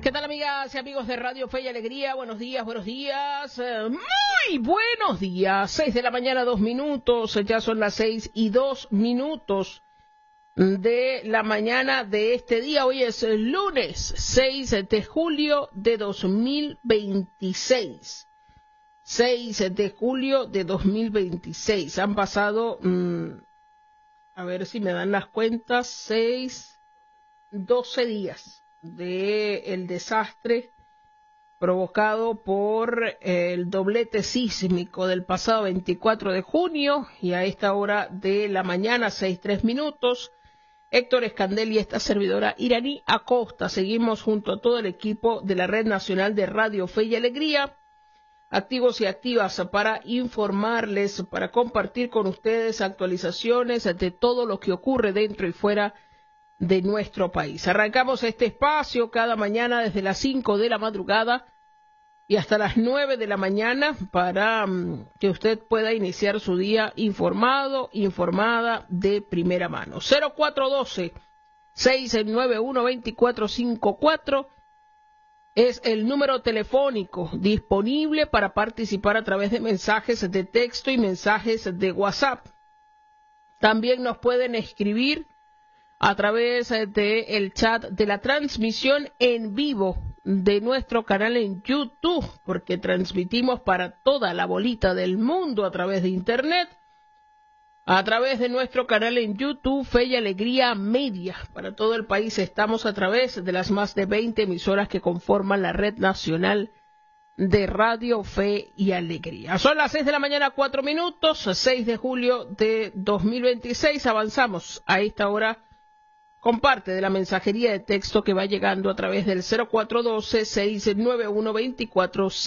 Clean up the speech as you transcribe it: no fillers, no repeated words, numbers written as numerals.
¿Qué tal, amigas y amigos de Radio Fe y Alegría? Buenos días, buenos días. Muy buenos días. 6 de la mañana, 2 minutos. Ya son las 6:02 de la mañana de este día. Hoy es el lunes 6 de julio de 2026. 6 de julio de 2026. Han pasado, a ver si me dan las cuentas, 12 días del desastre provocado por el doblete sísmico del pasado 24 de junio y a esta hora de la mañana, 6:03, Héctor Escandel y esta servidora Iraní Acosta seguimos junto a todo el equipo de la Red Nacional de Radio Fe y Alegría, activos y activas para informarles, para compartir con ustedes actualizaciones de todo lo que ocurre dentro y fuera de nuestro país. Arrancamos este espacio cada mañana desde las 5 de la madrugada y hasta las 9 de la mañana para que usted pueda iniciar su día informado, informada de primera mano. 0412-691-2454 es el número telefónico disponible para participar a través de mensajes de texto y mensajes de WhatsApp. También nos pueden escribir a través del chat de la transmisión en vivo de nuestro canal en YouTube, porque transmitimos para toda la bolita del mundo a través de Internet, a través de nuestro canal en YouTube, Fe y Alegría Media. Para todo el país estamos a través de las más de 20 emisoras que conforman la Red Nacional de Radio Fe y Alegría. Son las 6 de la mañana, 4 minutos, 6 de julio de 2026. Avanzamos a esta hora con parte de la mensajería de texto que va llegando a través del 0412-691-2454.